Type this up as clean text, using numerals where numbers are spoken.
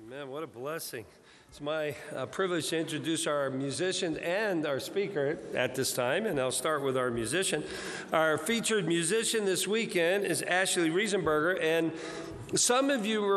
Amen. What a blessing. It's my privilege to introduce our musician and our speaker at this time, and I'll start with our musician. Our featured musician this weekend is Ashley Riesenberger, and some of you